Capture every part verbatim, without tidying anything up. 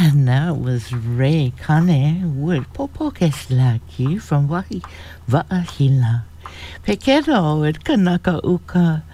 And that was Ray Kane with Popokeslaki from Wahi Vaahila. Pekedo with Kanaka Uka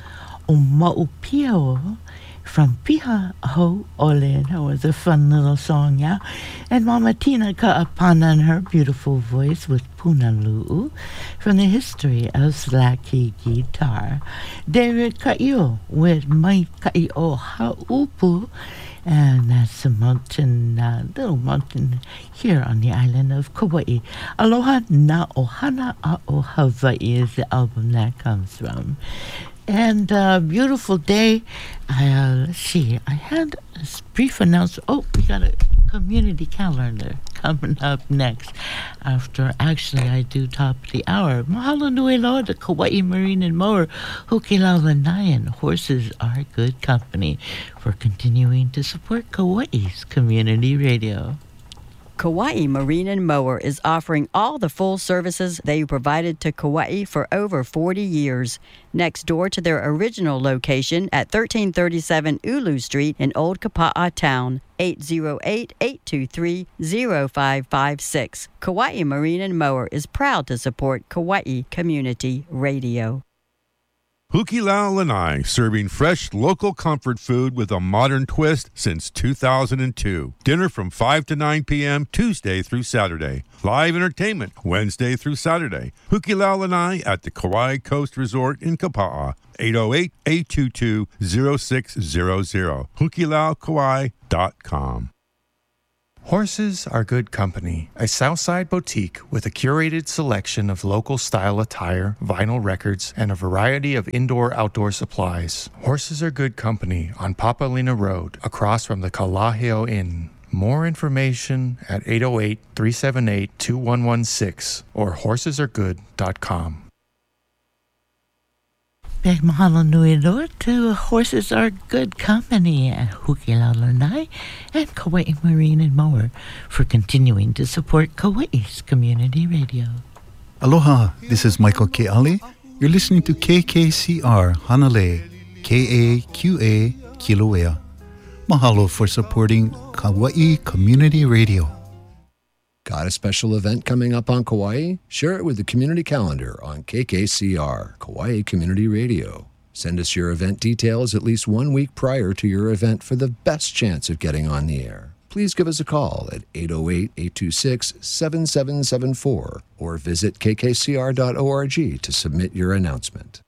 Umaupio from Piha Ho Ole. That was a fun little song, yeah. And Mama Tina Ka'apana and her beautiful voice with Punalu'u from the history of Slaki guitar. David Ka'io with Mai Ka'io Haupu. And that's a mountain, uh, little mountain here on the island of Kauai. Aloha na ohana a o Hawaii is the album that comes from. And uh, beautiful day. Uh, let's see. I had a brief announcement. Oh, we got a community calendar coming up next. After actually I do top of the hour. Mahalo nui loa to Kauai Marine and Mower. Hukilau Horses are good company for continuing to support Kauai's community radio. Kauai Marine and Mower is offering all the full services they provided to Kauai for over forty years. Next door to their original location at thirteen thirty-seven Ulu Street in Old Kapa'a Town, eight zero eight, eight two three, zero five five six. Kauai Marine and Mower is proud to support Kauai Community Radio. Hukilau Lanai, serving fresh local comfort food with a modern twist since two thousand two. Dinner from five to nine p.m. Tuesday through Saturday. Live entertainment Wednesday through Saturday. Hukilau Lanai at the Kauai Coast Resort in Kapa'a. eight oh eight, eight two two, oh six zero zero. hukilau kauai dot com. Horses Are Good Company, a Southside boutique with a curated selection of local style attire, vinyl records, and a variety of indoor-outdoor supplies. Horses Are Good Company on Papalina Road, across from the Kalaheo Inn. More information at eight oh eight, three seven eight, two one one six or horses are good dot com. Big mahalo nui loa to Horses Are Good Company at Hukilau Lanai and Kauai Marine and Mower for continuing to support Kauai's community radio. Aloha, this is Michael Ke'ale. You're listening to K K C R Hanalei, K A Q A Kilauea. Mahalo for supporting Kauai Community Radio. Got a special event coming up on Kauai? Share it with the community calendar on K K C R, Kauai Community Radio. Send us your event details at least one week prior to your event for the best chance of getting on the air. Please give us a call at eight oh eight, eight two six, seven seven seven four or visit k k c r dot org to submit your announcement.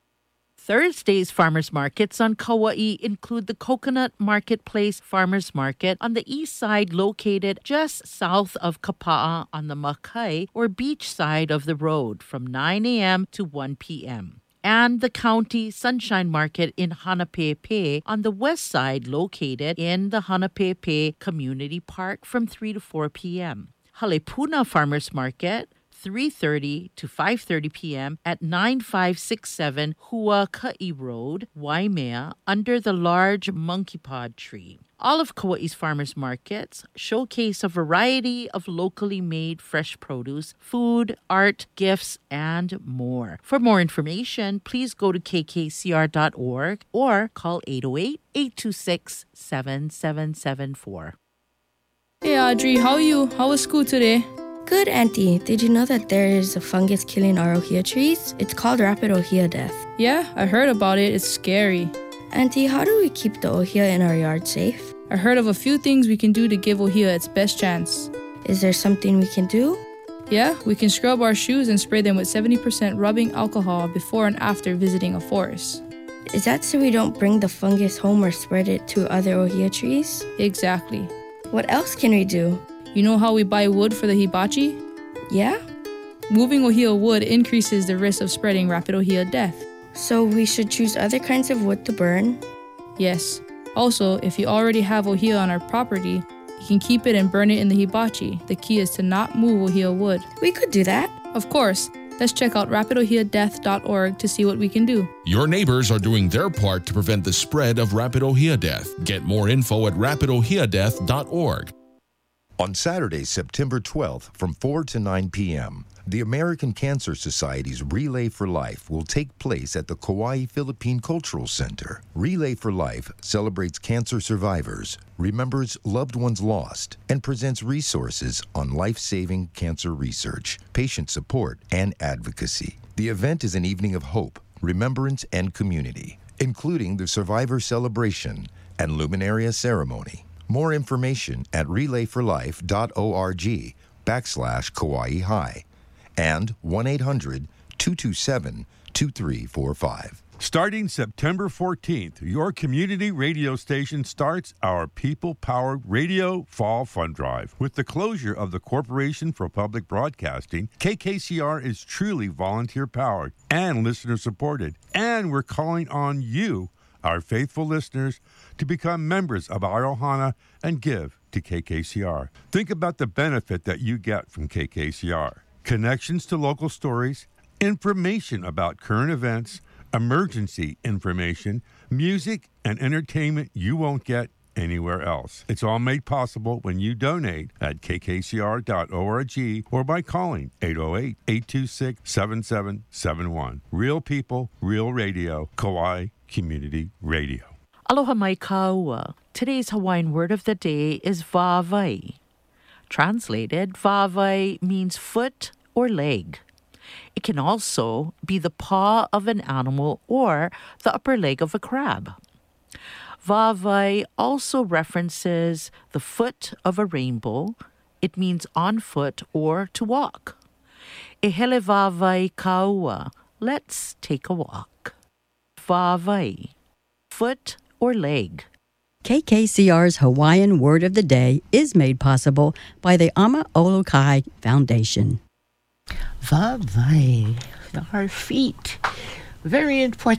Thursday's farmers markets on Kauai include the Coconut Marketplace Farmers Market on the east side, located just south of Kapa'a on the Makai or beach side of the road from nine a.m. to one p.m. And the County Sunshine Market in Hanapepe on the west side, located in the Hanapepe Community Park from three to four p.m. Halepuna Farmers Market, three thirty to five thirty p.m. at nine five six seven Huaka'i Road, Waimea, under the large monkey pod tree. All of Kauai's farmers markets showcase a variety of locally made fresh produce, food, art, gifts, and more. For more information, please go to k k c r dot org or call eight oh eight, eight two six, seven seven seven four. Hey Audrey, how are you? How was school today? Good, Auntie. Did you know that there is a fungus killing our ohia trees? It's called rapid ohia death. Yeah, I heard about it. It's scary. Auntie, how do we keep the ohia in our yard safe? I heard of a few things we can do to give ohia its best chance. Is there something we can do? Yeah, we can scrub our shoes and spray them with seventy percent rubbing alcohol before and after visiting a forest. Is that so we don't bring the fungus home or spread it to other ohia trees? Exactly. What else can we do? You know how we buy wood for the hibachi? Yeah? Moving ohia wood increases the risk of spreading rapid ohia death. So we should choose other kinds of wood to burn? Yes. Also, if you already have ohia on our property, you can keep it and burn it in the hibachi. The key is to not move ohia wood. We could do that. Of course. Let's check out rapid ohia death dot org to see what we can do. Your neighbors are doing their part to prevent the spread of rapid ohia death. Get more info at rapid ohia death dot org. On Saturday, September twelfth, from four to nine p.m., The American Cancer Society's Relay for Life will take place at the Kauai Philippine Cultural Center. Relay for Life celebrates cancer survivors, remembers loved ones lost, and presents resources on life-saving cancer research, patient support, and advocacy. The event is an evening of hope, remembrance, and community, including the Survivor Celebration and Luminaria Ceremony. More information at relayforlife.org backslash Kauai High and one eight hundred two two seven two three four five. Starting September fourteenth, your community radio station starts our people-powered Radio Fall Fund Drive. With the closure of the Corporation for Public Broadcasting, K K C R is truly volunteer-powered and listener-supported. And we're calling on you, our faithful listeners, to become members of our Ohana and give to K K C R. Think about the benefit that you get from K K C R. Connections to local stories, information about current events, emergency information, music, and entertainment you won't get anywhere else. It's all made possible when you donate at k k c r dot org or by calling eight oh eight, eight two six, seven seven seven one. Real people, real radio, Kauai Community Radio. Aloha mai kaua. Today's Hawaiian word of the day is vāwai. Translated, vāwai means foot or leg. It can also be the paw of an animal or the upper leg of a crab. Vāwai also references the foot of a rainbow. It means on foot or to walk. E hele vāwai kaua. Let's take a walk. Vāwai. Foot or leg. K K C R's Hawaiian Word of the Day is made possible by the Ama Olokai Foundation. Vāwai, our feet. Very important.